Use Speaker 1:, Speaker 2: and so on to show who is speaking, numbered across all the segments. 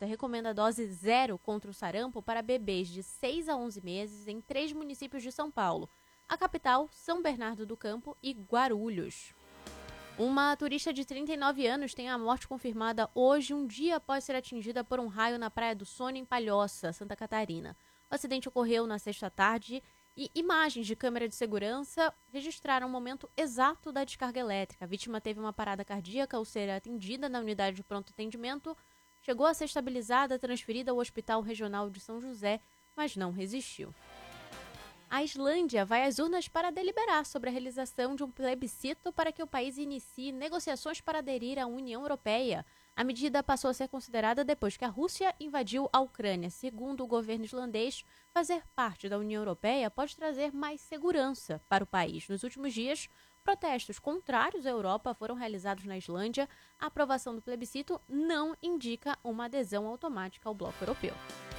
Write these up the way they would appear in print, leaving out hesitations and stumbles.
Speaker 1: Paulista recomenda a dose 0 contra o sarampo para bebês de 6 a 11 meses em 3 municípios de São Paulo: a capital, São Bernardo do Campo e Guarulhos. Uma turista de 39 anos tem a morte confirmada hoje, um dia após ser atingida por um raio na Praia do Sono, em Palhoça, Santa Catarina. O acidente ocorreu na sexta tarde e imagens de câmera de segurança registraram o momento exato da descarga elétrica. A vítima teve uma parada cardíaca ao ser atendida na unidade de pronto atendimento, chegou a ser estabilizada, transferida ao Hospital Regional de São José, mas não resistiu. A Islândia vai às urnas para deliberar sobre a realização de um plebiscito para que o país inicie negociações para aderir à União Europeia. A medida passou a ser considerada depois que a Rússia invadiu a Ucrânia. Segundo o governo islandês, fazer parte da União Europeia pode trazer mais segurança para o país. Nos últimos dias, protestos contrários à Europa foram realizados na Islândia. A aprovação do plebiscito não indica uma adesão automática ao bloco europeu.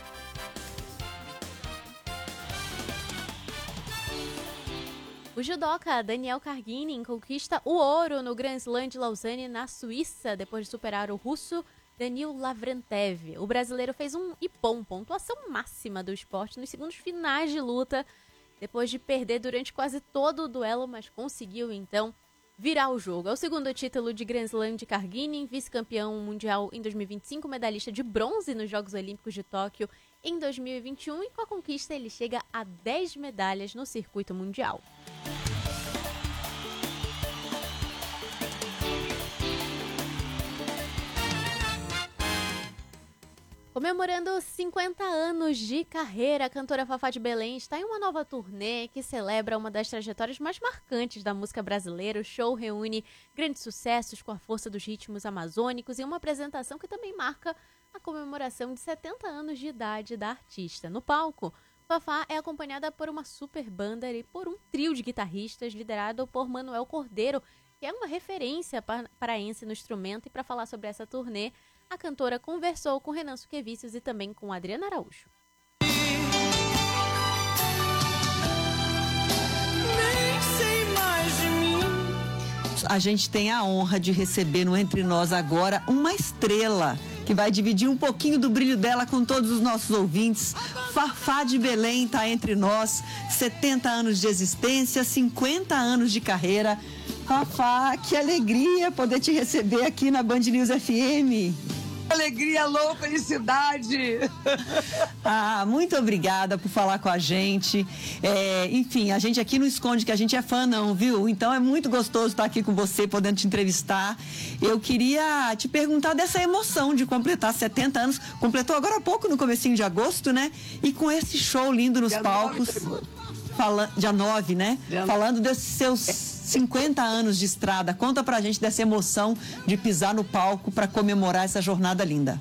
Speaker 1: O judoca Daniel Karginin conquista o ouro no Grand Slam de Lausanne, na Suíça, depois de superar o russo Danil Lavrentev. O brasileiro fez um ippon, pontuação máxima do esporte, nos segundos finais de luta, depois de perder durante quase todo o duelo, mas conseguiu então virar o jogo. É o segundo título de Grand Slam de Karginin, vice-campeão mundial em 2025, medalhista de bronze nos Jogos Olímpicos de Tóquio em 2021, e com a conquista ele chega a 10 medalhas no circuito mundial. Comemorando 50 anos de carreira, a cantora Fafá de Belém está em uma nova turnê que celebra uma das trajetórias mais marcantes da música brasileira. O show reúne grandes sucessos com a força dos ritmos amazônicos e uma apresentação que também marca a comemoração de 70 anos de idade da artista. No palco, Fafá é acompanhada por uma super banda e por um trio de guitarristas liderado por Manuel Cordeiro, que é uma referência paraense no instrumento. E para falar sobre essa turnê, a cantora conversou com Renan Suquevicius e também com Adriana Araújo.
Speaker 2: A gente tem a honra de receber no Entre Nós agora uma estrela que vai dividir um pouquinho do brilho dela com todos os nossos ouvintes. Fafá de Belém está entre nós, 70 anos de existência, 50 anos de carreira. Fafá, que alegria poder te receber aqui na Band News FM.
Speaker 3: Alegria, louca, felicidade.
Speaker 2: Muito obrigada por falar com a gente. Enfim, a gente aqui não esconde que a gente é fã não, viu? Então é muito gostoso estar aqui com você, podendo te entrevistar. Eu queria te perguntar dessa emoção de completar 70 anos. Completou agora há pouco, no comecinho de agosto, né? E com esse show lindo nos palcos. Dia 9, né? Falando desses seus 50 anos de estrada. Conta pra gente dessa emoção de pisar no palco para comemorar essa jornada linda.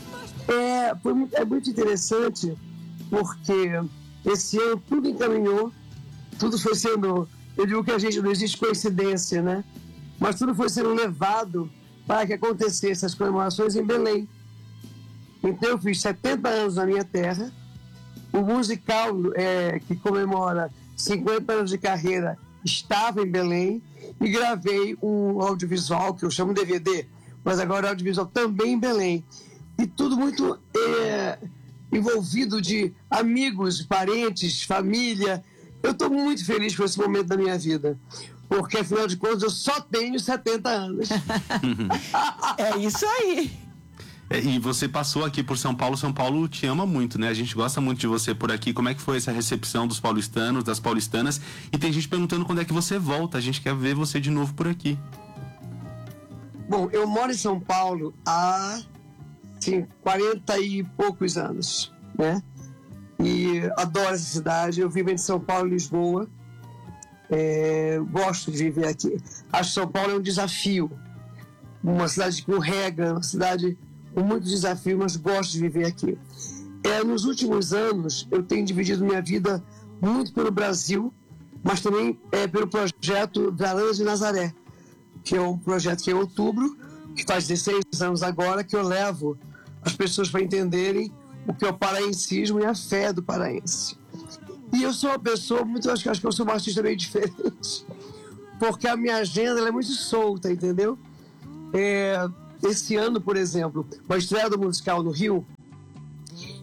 Speaker 3: É muito interessante, porque esse ano tudo encaminhou, tudo foi sendo, eu digo que a gente não existe coincidência, né? Mas tudo foi sendo levado para que acontecessem as comemorações em Belém. Então eu fiz 70 anos na minha terra. O musical que comemora 50 anos de carreira estava em Belém, e gravei um audiovisual que eu chamo DVD, mas agora é audiovisual também em Belém. E tudo muito envolvido de amigos, parentes, família. Eu estou muito feliz com esse momento da minha vida, porque afinal de contas eu só tenho 70 anos.
Speaker 2: É isso aí.
Speaker 4: E você passou aqui por São Paulo te ama muito, né? A gente gosta muito de você por aqui. Como é que foi essa recepção dos paulistanos, das paulistanas? E tem gente perguntando quando é que você volta. A gente quer ver você de novo por aqui.
Speaker 3: Bom, eu moro em São Paulo há 40 e poucos anos, né? E adoro essa cidade. Eu vivo entre São Paulo e Lisboa. Gosto de viver aqui. Acho que São Paulo é um desafio. Uma cidade com regra, uma cidade com muitos desafios, mas gosto de viver aqui. Nos últimos anos, eu tenho dividido minha vida muito pelo Brasil, mas também pelo projeto Varandas de Nazaré, que é um projeto que é em outubro, que faz 16 anos agora, que eu levo as pessoas para entenderem o que é o paraencismo e a fé do paraense. E eu sou uma pessoa, acho que eu sou uma artista meio diferente, porque a minha agenda ela é muito solta, entendeu? Esse ano, por exemplo, com a estreia do musical no Rio,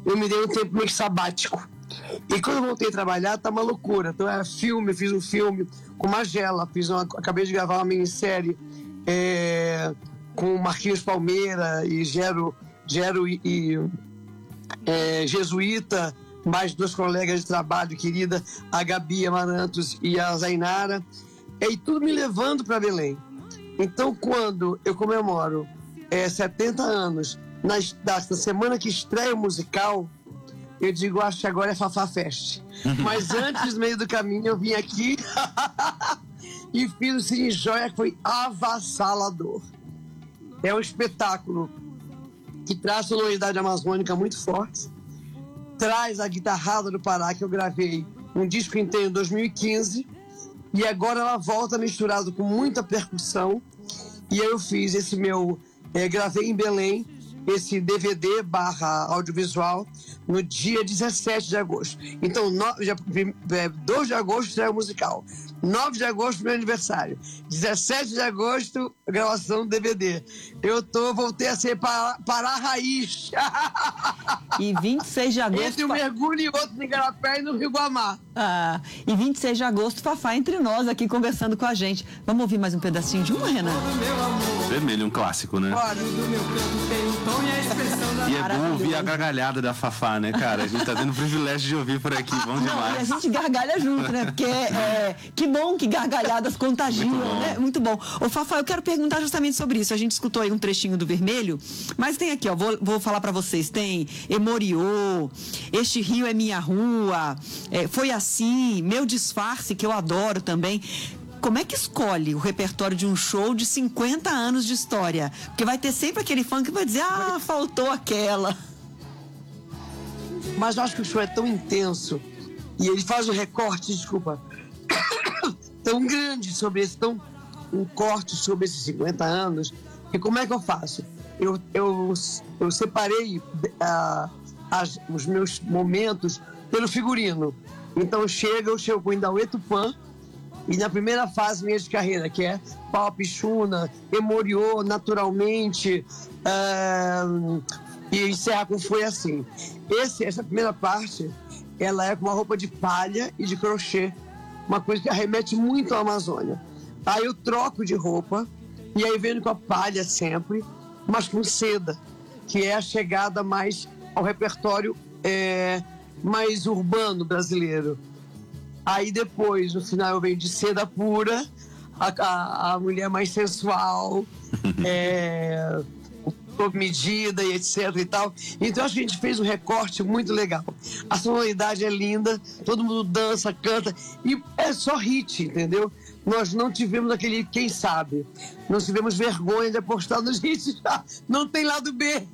Speaker 3: eu me dei um tempo meio sabático. E quando eu voltei a trabalhar, tá uma loucura. Então era filme, eu fiz um filme com Magela, acabei de gravar uma minissérie com Marquinhos Palmeira e Gero e Jesuíta, mais 2 colegas de trabalho, querida, a Gabi Amarantos e a Zainara, e tudo me levando para Belém. Então, quando eu comemoro 70 anos, na semana que estreia o musical, eu digo, acho que agora é Fafá Fest. Mas antes, no meio do caminho, eu vim aqui e fiz o Cine Joia, que foi avassalador. É um espetáculo que traz sonoridade amazônica muito forte, traz a guitarrada do Pará, que eu gravei um disco inteiro em 2015, e agora ela volta misturado com muita percussão, e aí eu fiz esse meu, gravei em Belém, esse DVD / audiovisual, no dia 17 de agosto. Então, 2 de agosto estreia o musical. 9 de agosto, meu aniversário. 17 de agosto, gravação do DVD. Voltei a ser Pará Raiz.
Speaker 2: E 26 de agosto...
Speaker 3: Entre um mergulho e outro no Igarapé e no Rio Guamá.
Speaker 2: E 26 de agosto, Fafá entre nós aqui conversando com a gente. Vamos ouvir mais um pedacinho de uma, Renan?
Speaker 4: Vermelho, um clássico, né?
Speaker 3: Bora.
Speaker 4: E é bom ouvir a gargalhada da Fafá, né, cara? A gente tá tendo o privilégio de ouvir por aqui, bom demais.
Speaker 2: E a gente gargalha junto, né? Porque que bom que gargalhadas contagiam, né? Muito bom. Ô, Fafá, eu quero perguntar justamente sobre isso. A gente escutou aí um trechinho do Vermelho, mas tem aqui, ó, vou falar pra vocês, tem Emoriô, Este Rio é Minha Rua, Foi Assim, Meu Disfarce, que eu adoro também. Como é que escolhe o repertório de um show de 50 anos de história? Porque vai ter sempre aquele fã que vai dizer, faltou aquela.
Speaker 3: Mas eu acho que o show é tão intenso e ele faz um recorte, tão grande sobre um corte sobre esses 50 anos, que como é que eu faço? Eu separei os meus momentos pelo figurino. Então eu chego com Indauê Tupã, e na primeira fase minha de carreira, que é Pau Pichuna, Emoriô, Naturalmente, e encerra com Foi Assim. Essa primeira parte, ela é com uma roupa de palha e de crochê, uma coisa que arremete muito à Amazônia. Aí eu troco de roupa, e aí venho com a palha sempre, mas com seda, que é a chegada mais ao repertório mais urbano brasileiro. Aí depois, no final, eu venho de seda pura, a mulher mais sensual, sob medida e etc e tal. Então acho que a gente fez um recorte muito legal. A sonoridade é linda, todo mundo dança, canta, e é só hit, entendeu? Nós não tivemos aquele, quem sabe, não tivemos vergonha de apostar nos hits. Não tem lado B.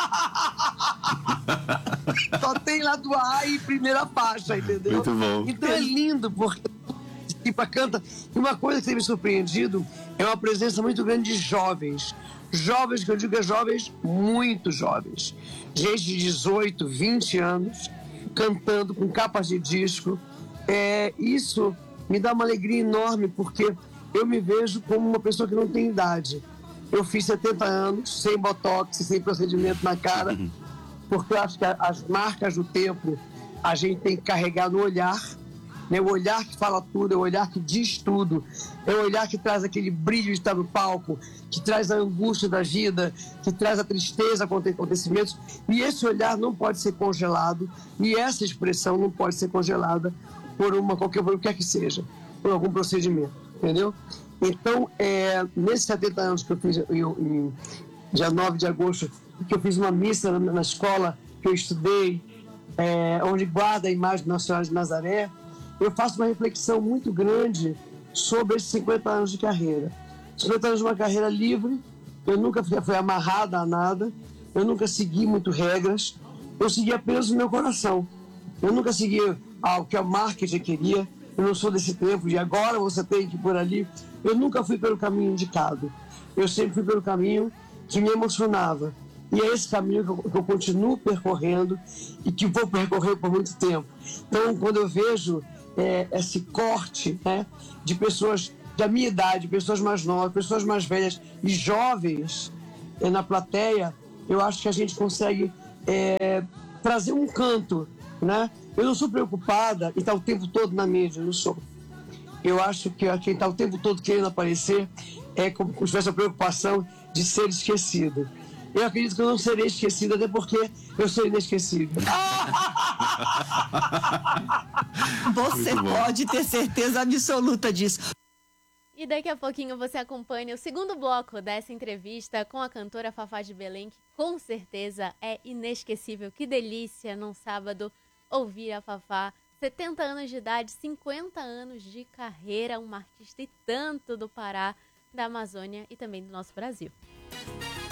Speaker 3: Só tem lado A e primeira faixa, entendeu?
Speaker 4: Muito bom.
Speaker 3: Então é lindo, porque tipo, canta. E uma coisa que tem me surpreendido é uma presença muito grande de jovens. Jovens, que eu digo jovens, muito jovens. Gente de 18, 20 anos, cantando com capas de disco. Isso me dá uma alegria enorme, porque eu me vejo como uma pessoa que não tem idade. Eu fiz 70 anos, sem botox, sem procedimento na cara, porque eu acho que as marcas do tempo a gente tem que carregar no olhar, né? O olhar que fala tudo, é o olhar que diz tudo, é o olhar que traz aquele brilho de estar no palco, que traz a angústia da vida, que traz a tristeza com acontecimentos, e esse olhar não pode ser congelado, e essa expressão não pode ser congelada por qualquer que seja, por algum procedimento, entendeu? Então, nesses 70 anos que eu fiz, em dia 9 de agosto, que eu fiz uma missa na escola que eu estudei, onde guarda a imagem de Nossa Senhora de Nazaré, eu faço uma reflexão muito grande sobre esses 50 anos de carreira. 50 anos de uma carreira livre, eu nunca fui amarrada a nada, eu nunca segui muito regras, eu segui apenas o meu coração. Eu nunca segui o que a marketing queria, eu não sou desse tempo de agora você tem que ir por ali. Eu nunca fui pelo caminho indicado, eu sempre fui pelo caminho que me emocionava. E é esse caminho que eu continuo percorrendo e que vou percorrer por muito tempo. Então, quando eu vejo esse corte, né, de pessoas da minha idade, pessoas mais novas, pessoas mais velhas e jovens na plateia, eu acho que a gente consegue trazer um canto, né? Eu não sou preocupada em estar o tempo todo na mídia, não sou. Eu acho que quem está o tempo todo querendo aparecer é como se tivesse a preocupação de ser esquecido. Eu acredito que eu não serei esquecido, até porque eu sou inesquecível.
Speaker 2: Você pode ter certeza absoluta disso.
Speaker 1: E daqui a pouquinho você acompanha o segundo bloco dessa entrevista com a cantora Fafá de Belém, que com certeza é inesquecível. Que delícia num sábado ouvir a Fafá. 70 anos de idade, 50 anos de carreira, uma artista e tanto do Pará, da Amazônia e também do nosso Brasil.